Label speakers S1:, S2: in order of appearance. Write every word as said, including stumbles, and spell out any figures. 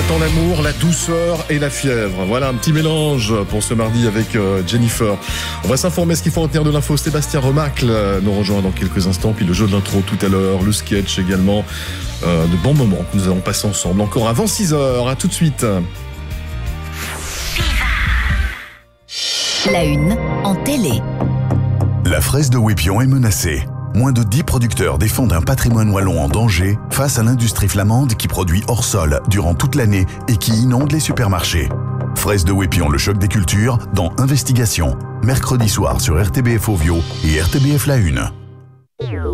S1: attend l'amour, la douceur et la fièvre. Voilà un petit mélange pour ce mardi avec euh, Jennifer. On va s'informer ce qu'il faut retenir de l'info. Sébastien Remacle euh, nous rejoint dans quelques instants. Puis le jeu de l'intro tout à l'heure, le sketch également. Euh, de bons moments que nous allons passer ensemble. Encore avant six heures. À tout de suite.
S2: La une en télé.
S3: La fraise de Wépion est menacée. Moins de dix producteurs défendent un patrimoine wallon en danger face à l'industrie flamande qui produit hors sol durant toute l'année et qui inonde les supermarchés. Fraise de Wépion, le choc des cultures, dans Investigation. Mercredi soir sur R T B F Ovio et R T B F La Une.